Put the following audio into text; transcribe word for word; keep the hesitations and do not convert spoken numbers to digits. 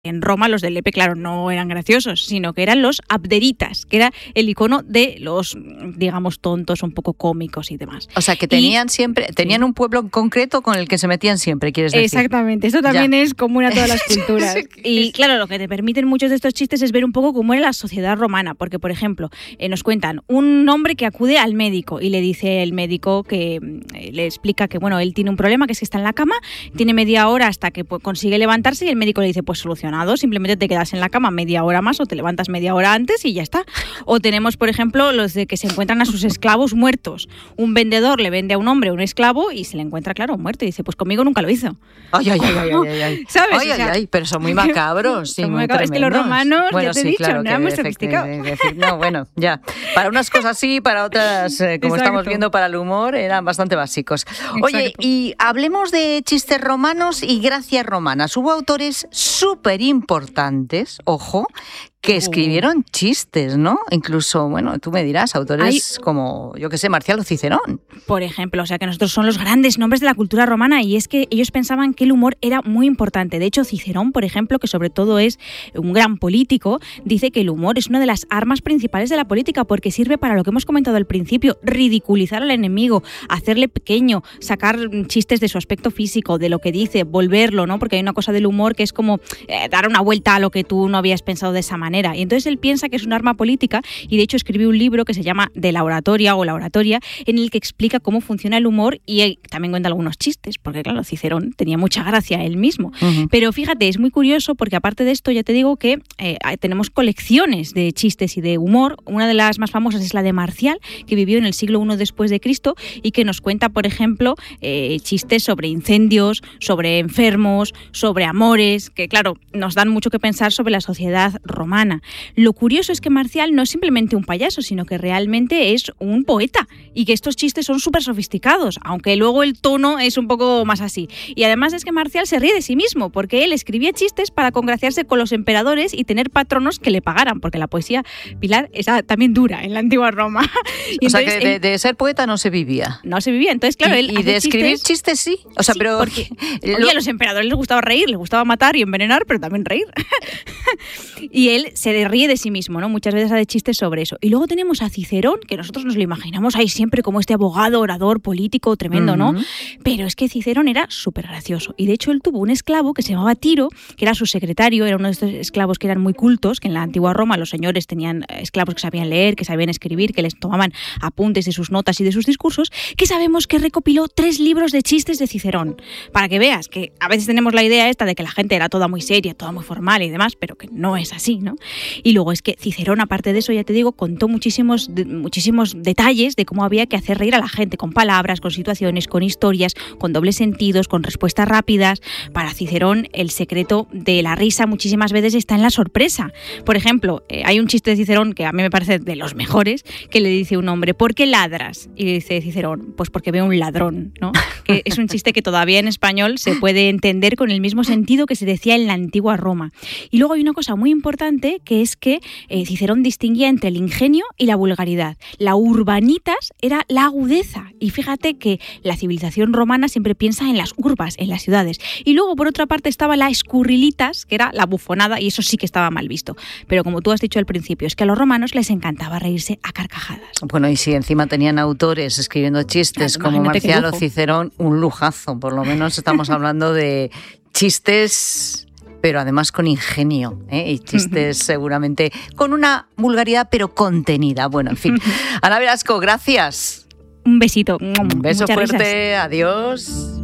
En Roma los del Lepe, claro, no eran graciosos, sino que eran los abderitas, que era el icono de los, digamos, tontos, un poco cómicos y demás. O sea, que tenían y, siempre, tenían un pueblo concreto con el que se metían siempre, ¿quieres decir? Exactamente, esto también ya. es común a todas las culturas. Y claro, lo que te permiten muchos de estos chistes es ver un poco cómo era la sociedad romana, porque, por ejemplo, eh, nos cuentan un hombre que acude al médico y le dice el médico que eh, le explica que, bueno, él tiene un problema, que es que está en la cama, tiene media hora hasta que pues, consigue levantarse y el médico le dice, pues solucionado, simplemente te quedas en la cama media hora más o te levantas media hora antes y ya está. O tenemos, por ejemplo, los de que se encuentran a sus esclavos muertos. Un vendedor le vende a un hombre un esclavo y se le encuentra, claro, muerto y dice, pues conmigo nunca lo hizo. Ay, ay, ay, ay, ay, ay. ¿Sabes? Ay, O sea, ay, ay, pero son muy macabros, sí, son muy macabros. Es que los tremendos. romanos, bueno, ya te he sí, dicho, claro, no eran muy efecti- sofisticados. efecti- No, bueno, ya. Para unas cosas sí, para otras, eh, como Exacto. estamos viendo, para el humor, eran bastante básicos. Oye, Exacto. y hablemos de chistes romanos y gracias romanas. Hubo autores súper importantes, ojo, que escribieron chistes, ¿no? Incluso, bueno, tú me dirás, autores Hay... como, yo qué sé, Marcial o Cicerón. Por ejemplo, o sea que nosotros son los grandes nombres de la cultura romana y es que ellos pensaban que el humor era muy importante. De hecho, Cicerón, por ejemplo, que sobre todo es un gran político, dice que el humor es una de las armas principales de la política porque sirve para lo que hemos comentado al principio, ridiculizar al enemigo, hacerle pequeño, sacar chistes de su aspecto físico, de lo que dice, volverlo, ¿no? Porque hay una cosa del humor que es como eh, dar una vuelta a lo que tú no habías pensado de esa manera. Y entonces él piensa que es un arma política y de hecho escribió un libro que se llama De la oratoria o la oratoria en el que explica cómo funciona el humor y también cuenta algunos chistes, porque claro, Cicerón tenía mucha gracia él mismo. Uh-huh. Pero fíjate, es muy curioso porque aparte de esto ya te digo que eh, tenemos colecciones de chistes y de humor. Una de las más famosas es la de Marcial, que vivió en el siglo primero después de Cristo y que nos cuenta, por ejemplo, eh, chistes sobre incendios, sobre enfermos, sobre amores, que claro, nos dan mucho que pensar sobre la sociedad romana. Lo curioso es que Marcial no es simplemente un payaso, sino que realmente es un poeta y que estos chistes son súper sofisticados, aunque luego el tono es un poco más así. Y además es que Marcial se ríe de sí mismo, porque él escribía chistes para congraciarse con los emperadores y tener patronos que le pagaran, porque la poesía, Pilar, es también dura en la antigua Roma. Y o sea que de, de ser poeta no se vivía. No se vivía, entonces claro, y, él Y de escribir chistes, chistes sí. O sea, sí, pero porque oye, a los emperadores les gustaba reír, les gustaba matar y envenenar, pero también reír. Y él se ríe de sí mismo, ¿no? Muchas veces hace chistes sobre eso. Y luego tenemos a Cicerón, que nosotros nos lo imaginamos ahí siempre como este abogado, orador, político, tremendo, ¿no? Uh-huh. Pero es que Cicerón era súper gracioso. Y de hecho él tuvo un esclavo que se llamaba Tiro, que era su secretario, era uno de estos esclavos que eran muy cultos, que en la antigua Roma los señores tenían esclavos que sabían leer, que sabían escribir, que les tomaban apuntes de sus notas y de sus discursos, que sabemos que recopiló tres libros de chistes de Cicerón. Para que veas que a veces tenemos la idea esta de que la gente era toda muy seria, toda muy formal y demás, pero que no es así, ¿no? Y luego es que Cicerón, aparte de eso, ya te digo, contó muchísimos, de, muchísimos detalles de cómo había que hacer reír a la gente, con palabras, con situaciones, con historias, con dobles sentidos, con respuestas rápidas. Para Cicerón, el secreto de la risa muchísimas veces está en la sorpresa. Por ejemplo, eh, hay un chiste de Cicerón que a mí me parece de los mejores, que le dice un hombre, ¿por qué ladras? Y dice Cicerón, pues porque veo un ladrón, ¿no? Que es un chiste que todavía en español se puede entender con el mismo sentido que se decía en la antigua Roma. Y luego hay una cosa muy importante, que es que eh, Cicerón distinguía entre el ingenio y la vulgaridad. La urbanitas era la agudeza. Y fíjate que la civilización romana siempre piensa en las urbas, en las ciudades. Y luego, por otra parte, estaba la escurrilitas, que era la bufonada, y eso sí que estaba mal visto. Pero como tú has dicho al principio, es que a los romanos les encantaba reírse a carcajadas. Bueno, y si encima tenían autores escribiendo chistes claro, como Marcial o Cicerón, un lujazo. Por lo menos estamos hablando de chistes, pero además con ingenio, ¿eh? Y chistes uh-huh. seguramente con una vulgaridad, pero contenida. Bueno, en fin. Ana Velasco, gracias. Un besito. Un beso Muchas fuerte. risas. Adiós.